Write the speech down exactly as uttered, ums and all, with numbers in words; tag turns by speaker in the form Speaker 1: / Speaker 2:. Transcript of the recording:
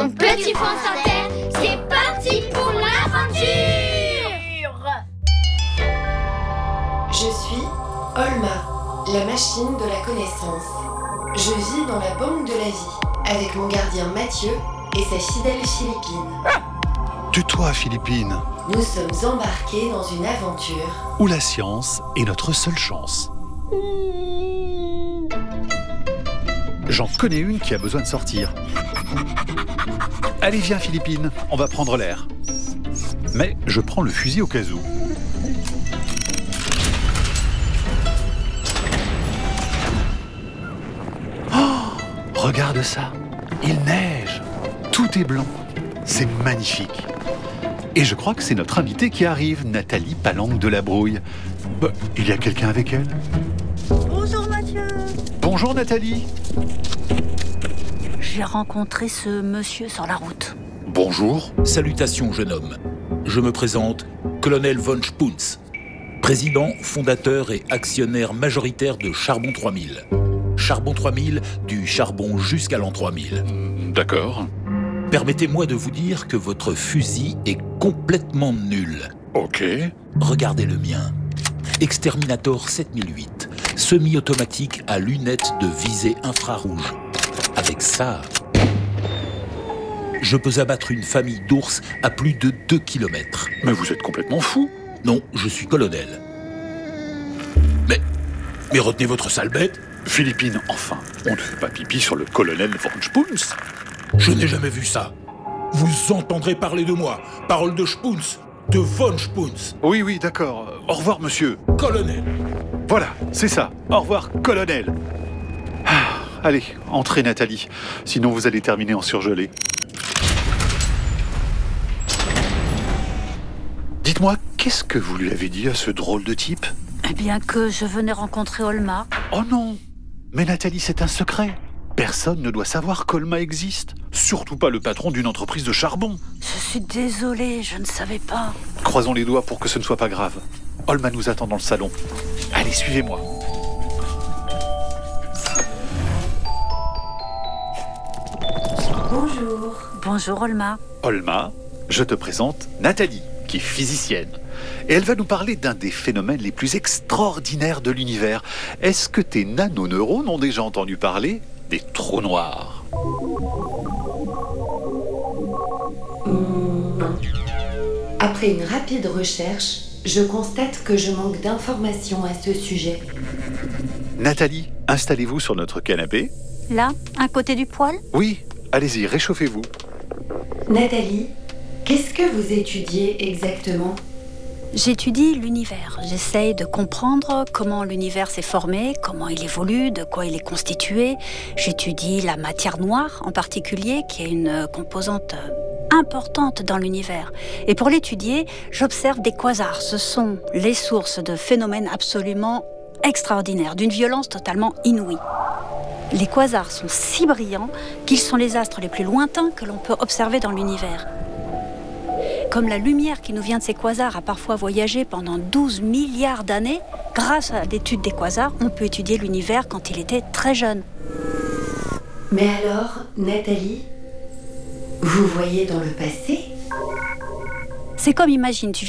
Speaker 1: Donc Petit France Inter, c'est parti pour l'aventure!
Speaker 2: Je suis Olma, la machine de la connaissance. Je vis dans la banque de la vie, avec mon gardien Mathieu et sa fidèle Philippine.
Speaker 3: Tue-toi, Philippine.
Speaker 2: Nous sommes embarqués dans une aventure
Speaker 3: Où la science est notre seule chance. J'en connais une qui a besoin de sortir. Allez, viens, Philippine, on va prendre l'air. Mais je prends le fusil au cas où. Oh, regarde ça, il neige, tout est blanc, c'est magnifique. Et je crois que c'est notre invitée qui arrive, Nathalie Palanque de la Brouille. Bah, il y a quelqu'un avec elle.
Speaker 4: Bonjour Mathieu.
Speaker 3: Bonjour Nathalie.
Speaker 4: J'ai rencontré ce monsieur sur la route.
Speaker 3: Bonjour.
Speaker 5: Salutations, jeune homme. Je me présente, colonel von Spunz, président, fondateur et actionnaire majoritaire de Charbon trois mille. Charbon trois mille, du charbon jusqu'à l'an trois mille.
Speaker 3: D'accord.
Speaker 5: Permettez-moi de vous dire que votre fusil est complètement nul.
Speaker 3: Ok.
Speaker 5: Regardez le mien. Exterminator sept mille huit, semi-automatique à lunettes de visée infrarouge. Avec ça, je peux abattre une famille d'ours à plus de deux kilomètres.
Speaker 3: Mais vous êtes complètement fou.
Speaker 5: Non, je suis colonel. Mais, mais retenez votre sale bête.
Speaker 3: Philippine, enfin, on ne fait pas pipi sur le colonel von Spunz.
Speaker 5: Je n'ai jamais vu ça. Vous entendrez parler de moi. Parole de Spunz, de von Spunz.
Speaker 3: Oui, oui, d'accord. Au revoir, monsieur.
Speaker 5: Colonel.
Speaker 3: Voilà, c'est ça. Au revoir, colonel. Ah, allez, entrez, Nathalie. Sinon, vous allez terminer en surgelé. Dites-moi, qu'est-ce que vous lui avez dit à ce drôle de type?
Speaker 4: Eh bien que je venais rencontrer Olma.
Speaker 3: Oh non! Mais Nathalie, c'est un secret. Personne ne doit savoir qu'Olma existe. Surtout pas le patron d'une entreprise de charbon.
Speaker 4: Je suis désolée, je ne savais pas.
Speaker 3: Croisons les doigts pour que ce ne soit pas grave. Olma nous attend dans le salon. Allez, suivez-moi.
Speaker 2: Bonjour.
Speaker 4: Bonjour Olma.
Speaker 3: Olma, je te présente Nathalie, qui est physicienne. Et elle va nous parler d'un des phénomènes les plus extraordinaires de l'univers. Est-ce que tes nanoneurones ont déjà entendu parler des trous noirs?
Speaker 2: Mmh, non. Après une rapide recherche, je constate que je manque d'informations à ce sujet.
Speaker 3: Nathalie, installez-vous sur notre canapé.
Speaker 4: Là, à côté du poêle?
Speaker 3: Oui, allez-y, réchauffez-vous.
Speaker 2: Nathalie, qu'est-ce que vous étudiez exactement?
Speaker 4: J'étudie l'univers. J'essaye de comprendre comment l'univers s'est formé, comment il évolue, de quoi il est constitué. J'étudie la matière noire en particulier, qui est une composante importante dans l'univers. Et pour l'étudier, j'observe des quasars. Ce sont les sources de phénomènes absolument extraordinaires, d'une violence totalement inouïe. Les quasars sont si brillants qu'ils sont les astres les plus lointains que l'on peut observer dans l'univers. Comme la lumière qui nous vient de ces quasars a parfois voyagé pendant douze milliards d'années, grâce à l'étude des quasars, on peut étudier l'univers quand il était très jeune.
Speaker 2: Mais alors, Nathalie, vous voyez dans le passé?
Speaker 4: C'est comme, imagine, tu